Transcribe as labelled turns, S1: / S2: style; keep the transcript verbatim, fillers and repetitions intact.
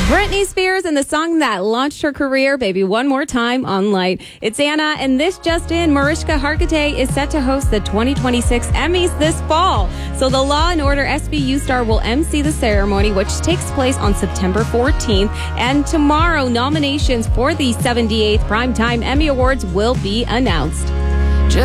S1: Britney Spears and the song that launched her career, Baby One More Time, on Light. It's Anna, and this just in, Mariska Hargitay is set to host the twenty twenty-six Emmys this fall. So the Law and Order S V U star will emcee the ceremony, which takes place on September fourteenth. And tomorrow, nominations for the seventy-eighth Primetime Emmy Awards will be announced.